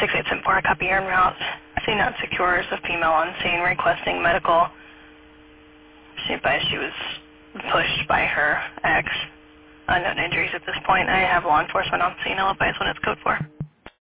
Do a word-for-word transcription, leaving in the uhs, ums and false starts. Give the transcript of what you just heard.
six eight seven four, I copy, you're en route. C NOT secures a female on scene requesting medical. She advised she was pushed by her ex. Unknown injuries at this point. I have law enforcement on scene. I'll advise when it's code for.